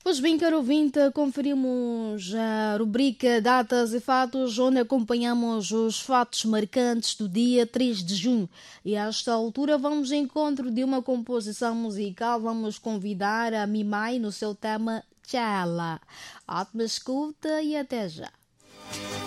Pois bem, caro ouvinte, conferimos a rubrica Datas e Fatos, onde acompanhamos os fatos marcantes do dia 3 de junho. E a esta altura vamos ao encontro de uma composição musical. Vamos convidar a Mimai no seu tema Tchala. Ótima escuta e até já.